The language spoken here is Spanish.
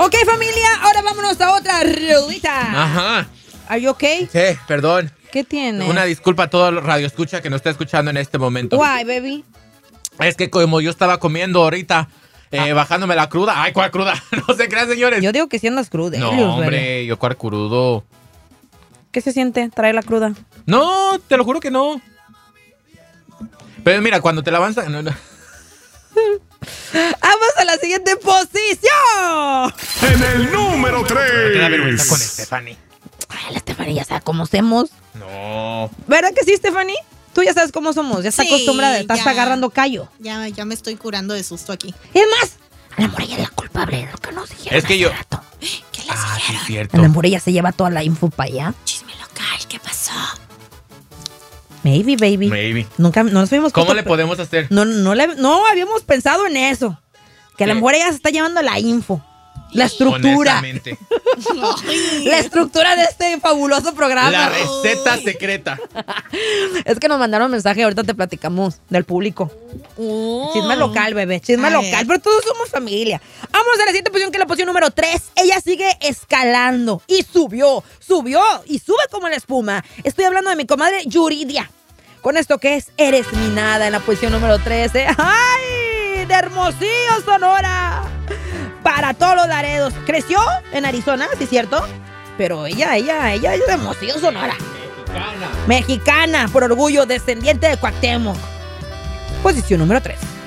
Ok, familia, ahora vámonos a otra rulita. Ajá. ¿Are you okay? Sí, perdón. ¿Qué tienes? Una disculpa a todo el radio escucha que nos está escuchando en este momento. Why, baby? Es que como yo estaba comiendo ahorita, bajándome la cruda. Ay, ¿cuál cruda? No se crean, señores. Yo digo que si andas crudo. No, hombre, yo cuál crudo. ¿Qué se siente traer la cruda? No, te lo juro que no. Pero mira, cuando te la avanzas... No. ¡Vamos a la siguiente posición! En el número 3. Me da vergüenza con Stephanie. Ay, la Stephanie ya sabe cómo somos. No. ¿Verdad que sí, Stephanie? Tú ya sabes cómo somos. Ya está Sí, acostumbrada. Estás ya. agarrando callo. Ya me estoy curando de susto aquí. Es más, a la Morella es la culpable de lo que nos dijeron Es que hace yo... rato. ¿Qué les Ah, sí, dijeron? es cierto. A la Morella se lleva toda la info para allá. Chisme local, ¿qué pasó? Maybe, baby. Maybe. Nunca no nos habíamos ¿Cómo puesto- le podemos hacer? No habíamos pensado en eso. Que a la ¿Qué? Morella se está llevando la info. La estructura. Honestamente. La estructura de este fabuloso programa. La receta secreta. Es que nos mandaron mensaje, ahorita te platicamos del público. Chisme local, bebé, chisme A local, ver. pero todos somos familia. Vamos a la siguiente posición, que es la posición número 3. Ella sigue escalando y subió y sube como la espuma. Estoy hablando de mi comadre Yuridia. Con esto que es Eres mi nada en la posición número 13. ¡Ay! De Hermosillo, Sonora. Para todos los Laredos. Creció en Arizona, sí es cierto. Pero ella es de Hermosillo, Sonora. Mexicana, por orgullo, descendiente de Cuauhtémoc. Posición número 3.